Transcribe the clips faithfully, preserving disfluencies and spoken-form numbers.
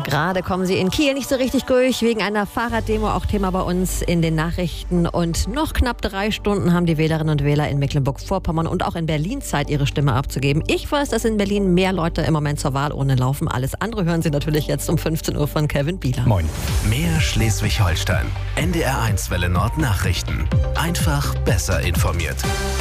Gerade kommen sie in Kiel nicht so richtig durch, wegen einer Fahrraddemo, auch Thema bei uns in den Nachrichten. Und noch knapp drei Stunden haben die Wählerinnen und Wähler in Mecklenburg-Vorpommern und auch in Berlin Zeit, ihre Stimme abzugeben. Ich weiß, dass in Berlin mehr Leute im Moment zur Wahlurne laufen. Alles andere hören Sie natürlich jetzt um fünfzehn Uhr von Kevin Bieler. Moin. Mehr Schleswig-Holstein. N D R eins Welle Nord Nachrichten. Einfach besser informiert.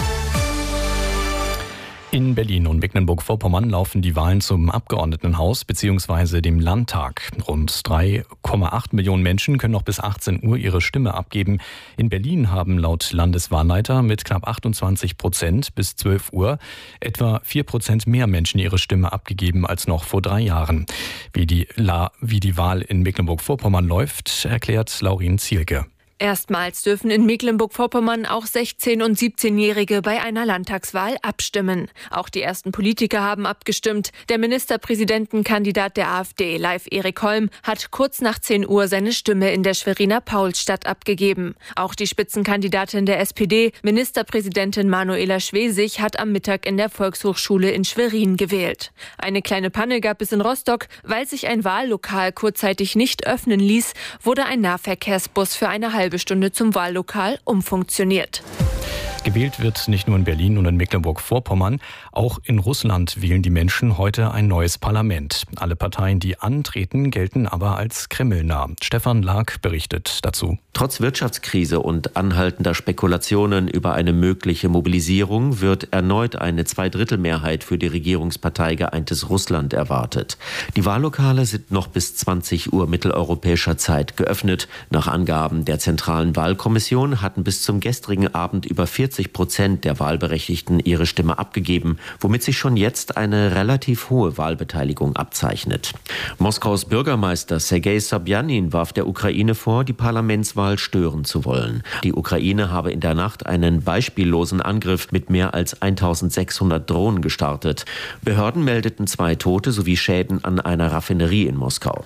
In Berlin und Mecklenburg-Vorpommern laufen die Wahlen zum Abgeordnetenhaus bzw. dem Landtag. Rund drei Komma acht Millionen Menschen können noch bis achtzehn Uhr ihre Stimme abgeben. In Berlin haben laut Landeswahlleiter mit knapp achtundzwanzig Prozent bis zwölf Uhr etwa vier Prozent mehr Menschen ihre Stimme abgegeben als noch vor drei Jahren. Wie die, La, wie die Wahl in Mecklenburg-Vorpommern läuft, erklärt Laurin Zielke. Erstmals dürfen in Mecklenburg-Vorpommern auch sechzehn- und siebzehnjährige bei einer Landtagswahl abstimmen. Auch die ersten Politiker haben abgestimmt. Der Ministerpräsidentenkandidat der AfD, Leif Erik Holm, hat kurz nach zehn Uhr seine Stimme in der Schweriner Paulstadt abgegeben. Auch die Spitzenkandidatin der S P D, Ministerpräsidentin Manuela Schwesig, hat am Mittag in der Volkshochschule in Schwerin gewählt. Eine kleine Panne gab es in Rostock. Weil sich ein Wahllokal kurzzeitig nicht öffnen ließ, wurde ein Nahverkehrsbus für eine halbe Stunde zum Wahllokal umfunktioniert. Gewählt wird nicht nur in Berlin und in Mecklenburg-Vorpommern, auch in Russland wählen die Menschen heute ein neues Parlament. Alle Parteien, die antreten, gelten aber als kremlnah. Stefan Lag berichtet dazu. Trotz Wirtschaftskrise und anhaltender Spekulationen über eine mögliche Mobilisierung wird erneut eine Zweidrittelmehrheit für die Regierungspartei Geeintes Russland erwartet. Die Wahllokale sind noch bis zwanzig Uhr mitteleuropäischer Zeit geöffnet. Nach Angaben der Zentralen Wahlkommission hatten bis zum gestrigen Abend über vierzig Prozent der Wahlberechtigten ihre Stimme abgegeben, womit sich schon jetzt eine relativ hohe Wahlbeteiligung abzeichnet. Moskaus Bürgermeister Sergei Sobjanin warf der Ukraine vor, die Parlamentswahl stören zu wollen. Die Ukraine habe in der Nacht einen beispiellosen Angriff mit mehr als eintausendsechshundert Drohnen gestartet. Behörden meldeten zwei Tote sowie Schäden an einer Raffinerie in Moskau.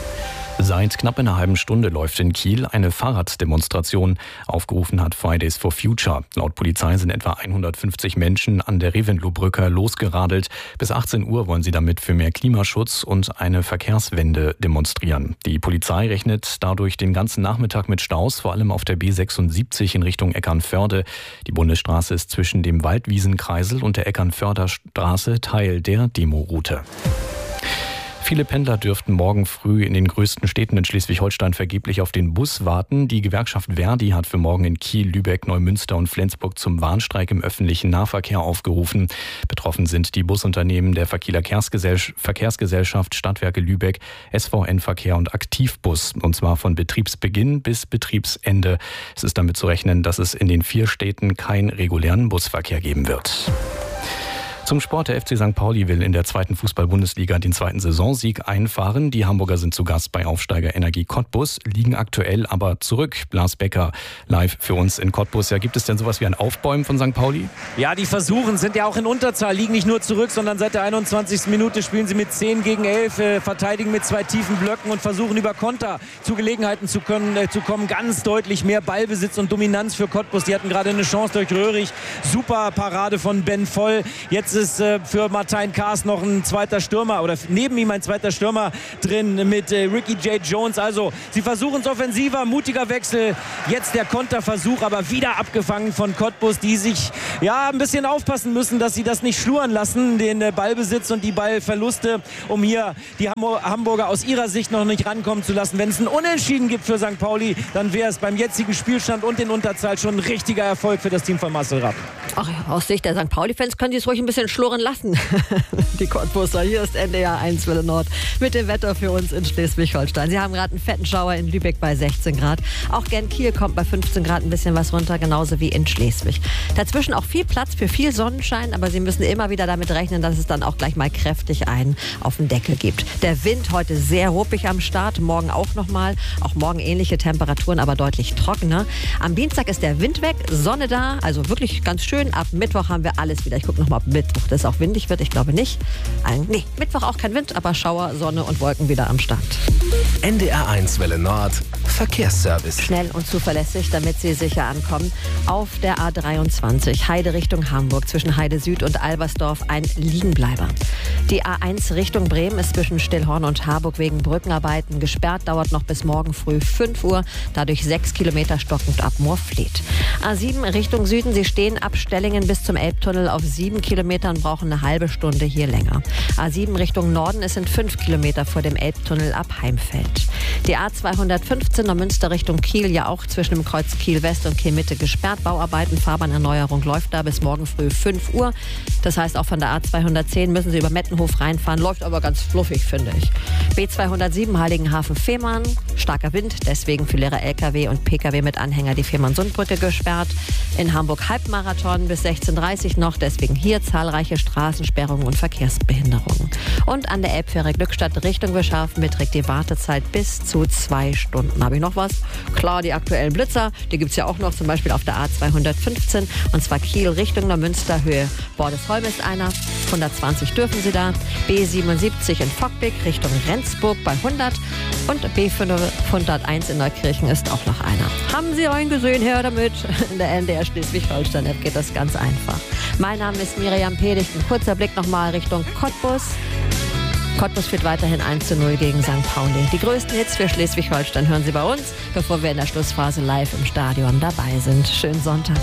Seit knapp einer halben Stunde läuft in Kiel eine Fahrraddemonstration. Aufgerufen hat Fridays for Future. Laut Polizei sind etwa hundertfünfzig Menschen an der Reventlow-Brücke losgeradelt. Bis achtzehn Uhr wollen sie damit für mehr Klimaschutz und eine Verkehrswende demonstrieren. Die Polizei rechnet dadurch den ganzen Nachmittag mit Staus, vor allem auf der B sechsundsiebzig in Richtung Eckernförde. Die Bundesstraße ist zwischen dem Waldwiesenkreisel und der Eckernförder Straße Teil der Demoroute. Viele Pendler dürften morgen früh in den größten Städten in Schleswig-Holstein vergeblich auf den Bus warten. Die Gewerkschaft Verdi hat für morgen in Kiel, Lübeck, Neumünster und Flensburg zum Warnstreik im öffentlichen Nahverkehr aufgerufen. Betroffen sind die Busunternehmen der Kieler Verkehrsgesellschaft, Stadtwerke Lübeck, S V N-Verkehr und Aktivbus. Und zwar von Betriebsbeginn bis Betriebsende. Es ist damit zu rechnen, dass es in den vier Städten keinen regulären Busverkehr geben wird. Zum Sport. Der F C Sankt Pauli will in der zweiten Fußball-Bundesliga den zweiten Saisonsieg einfahren. Die Hamburger sind zu Gast bei Aufsteiger Energie Cottbus, liegen aktuell aber zurück. Blas Becker live für uns in Cottbus. Ja, gibt es denn sowas wie ein Aufbäumen von Sankt Pauli? Ja, die versuchen, sind ja auch in Unterzahl, liegen nicht nur zurück, sondern seit der einundzwanzigsten Minute spielen sie mit zehn gegen elf, äh, verteidigen mit zwei tiefen Blöcken und versuchen über Konter zu Gelegenheiten zu, können, äh, zu kommen. Ganz deutlich mehr Ballbesitz und Dominanz für Cottbus. Die hatten gerade eine Chance durch Röhrig. Super Parade von Ben Voll. Jetzt ist äh, für Martijn Kaas noch ein zweiter Stürmer oder neben ihm ein zweiter Stürmer drin mit äh, Ricky J. Jones. Also sie versuchen es offensiver, mutiger Wechsel. Jetzt der Konterversuch, aber wieder abgefangen von Cottbus, die sich ja ein bisschen aufpassen müssen, dass sie das nicht schluren lassen, den äh, Ballbesitz und die Ballverluste, um hier die Ham- Hamburger aus ihrer Sicht noch nicht rankommen zu lassen. Wenn es ein Unentschieden gibt für Sankt Pauli, dann wäre es beim jetzigen Spielstand und in Unterzahl schon ein richtiger Erfolg für das Team von Marcel Rapp. Ach, aus Sicht der Sankt Pauli-Fans können sie es ruhig ein bisschen schluren lassen. Die Cottbuser, hier ist N D R eins Welle Nord mit dem Wetter für uns in Schleswig-Holstein. Sie haben gerade einen fetten Schauer in Lübeck bei sechzehn Grad. Auch Genkiel kommt bei fünfzehn Grad ein bisschen was runter, genauso wie in Schleswig. Dazwischen auch viel Platz für viel Sonnenschein, aber Sie müssen immer wieder damit rechnen, dass es dann auch gleich mal kräftig einen auf den Deckel gibt. Der Wind heute sehr ruppig am Start, morgen auch nochmal. Auch morgen ähnliche Temperaturen, aber deutlich trockener. Am Dienstag ist der Wind weg, Sonne da, also wirklich ganz schön. Ab Mittwoch haben wir alles wieder. Ich gucke nochmal, ob Mittwoch Ob das auch windig wird, ich glaube nicht. Ein, nee, Mittwoch auch kein Wind, aber Schauer, Sonne und Wolken wieder am Start. N D R eins Welle Nord Verkehrsservice. Schnell und zuverlässig, damit Sie sicher ankommen. Auf der A dreiundzwanzig, Heide Richtung Hamburg, zwischen Heide Süd und Albersdorf ein Liegenbleiber. Die A eins Richtung Bremen ist zwischen Stillhorn und Harburg wegen Brückenarbeiten gesperrt, dauert noch bis morgen früh fünf Uhr, dadurch sechs Kilometer stockend ab Moorfleet. A sieben Richtung Süden, Sie stehen ab Stellingen bis zum Elbtunnel auf sieben Kilometern, brauchen eine halbe Stunde hier länger. A sieben Richtung Norden, es sind fünf Kilometer vor dem Elbtunnel ab Heimfeld. Die A zweihundertfünfzehn Neumünster Richtung Kiel, ja auch zwischen dem Kreuz Kiel West und Kiel Mitte gesperrt. Bauarbeiten, Fahrbahnerneuerung läuft da bis morgen früh fünf Uhr. Das heißt, auch von der A zweihundertzehn müssen Sie über Mettenhof reinfahren. Läuft aber ganz fluffig, finde ich. B zweihundertsieben Heiligenhafen-Fehmarn. Starker Wind, deswegen für leere L K W und P K W mit Anhänger die Fehmarn-Sundbrücke gesperrt. In Hamburg Halbmarathon bis sechzehn Uhr dreißig noch. Deswegen hier zahlreiche Straßensperrungen und Verkehrsbehinderungen. Und an der Elbfähre Glückstadt Richtung Bischofsheim beträgt die Wartezeit bis zu zwei Stunden. Habe ich noch was? Klar, die aktuellen Blitzer, die gibt es ja auch noch, zum Beispiel auf der A zweihundertfünfzehn, und zwar Kiel Richtung Neumünster, Höhe Bordesholm ist einer, hundertzwanzig dürfen Sie da, B siebenundsiebzig in Fockbeck Richtung Rendsburg bei hundert und B fünfhunderteins in Neukirchen ist auch noch einer. Haben Sie reingesehen, her damit? In der N D R Schleswig-Holstein-App geht das ganz einfach. Mein Name ist Miriam Pedig, ein kurzer Blick nochmal Richtung Cottbus. Cottbus führt weiterhin eins zu null gegen Sankt Pauli. Die größten Hits für Schleswig-Holstein hören Sie bei uns, bevor wir in der Schlussphase live im Stadion dabei sind. Schönen Sonntag.